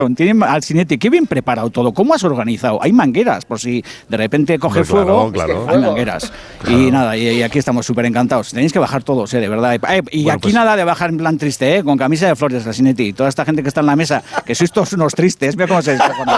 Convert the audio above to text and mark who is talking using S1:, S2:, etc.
S1: Tienen al Sinetti, qué bien preparado todo. ¿Cómo has organizado? Hay mangueras, por si de repente coge fuego.
S2: Claro.
S1: Hay mangueras. Claro. Y nada, y aquí estamos súper encantados. Tenéis que bajar todos, de verdad. Y bueno, aquí pues, nada de bajar en plan triste, con camisa de flores, al Sinetti. Toda esta gente que está en la mesa, que sois todos unos tristes. Mira cómo se